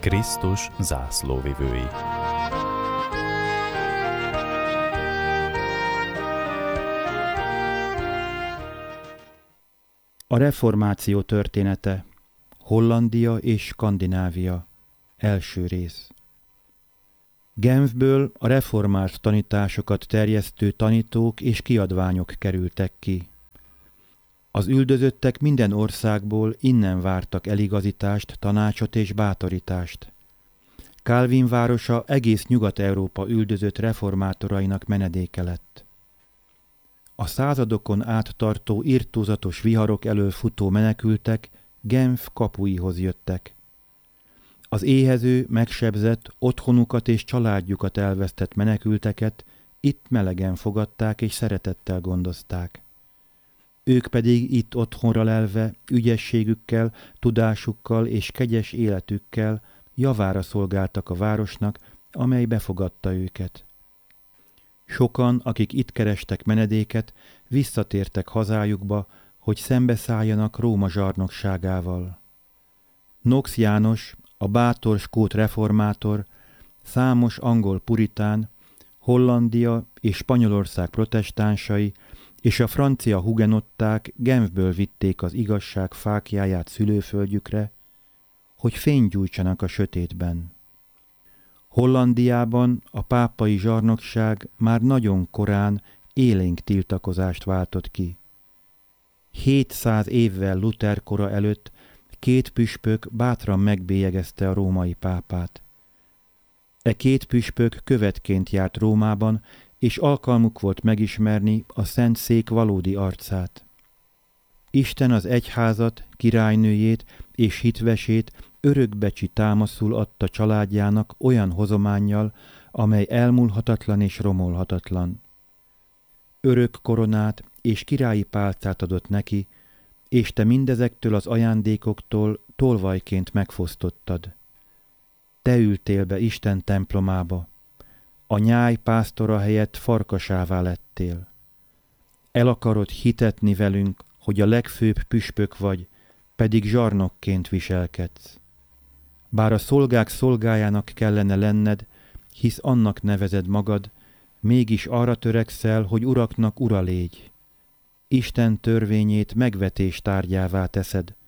Krisztus zászlóvivői. A reformáció története. Hollandia és Skandinávia. Első rész. Genfből a reformált tanításokat terjesztő tanítók és kiadványok kerültek ki. Az üldözöttek minden országból innen vártak eligazítást, tanácsot és bátorítást. Calvin városa egész Nyugat-Európa üldözött reformátorainak menedéke lett. A századokon át tartó irtózatos viharok elől futó menekültek Genf kapuihoz jöttek. Az éhező, megsebzett, otthonukat és családjukat elvesztett menekülteket itt melegen fogadták és szeretettel gondozták. Ők pedig itt otthonra lelve, ügyességükkel, tudásukkal és kegyes életükkel javára szolgáltak a városnak, amely befogadta őket. Sokan, akik itt kerestek menedéket, visszatértek hazájukba, hogy szembeszálljanak Róma zsarnokságával. Knox János, a bátor skót reformátor, számos angol puritán, Hollandia és Spanyolország protestánsai és a francia hugenották Genfből vitték az igazság fáklyáját szülőföldjükre, hogy fényt gyújtsanak a sötétben. Hollandiában a pápai zsarnokság már nagyon korán élénk tiltakozást váltott ki. 700 évvel Luther kora előtt 2 püspök bátran megbélyegezte a római pápát. E 2 püspök követként járt Rómában, és alkalmuk volt megismerni a Szent Szék valódi arcát. Isten az egyházat, királynőjét és hitvesét örökbecsi támaszul adta családjának olyan hozománnyal, amely elmúlhatatlan és romolhatatlan. Örök koronát és királyi pálcát adott neki, és te mindezektől az ajándékoktól tolvajként megfosztottad. Te ültél be Isten templomába, a nyáj pásztora helyett farkasává lettél. El akarod hitetni velünk, hogy a legfőbb püspök vagy, pedig zsarnokként viselkedsz. Bár a szolgák szolgájának kellene lenned, hisz annak nevezed magad, mégis arra törekszel, hogy uraknak ura légy. Isten törvényét megvetés tárgyává teszed,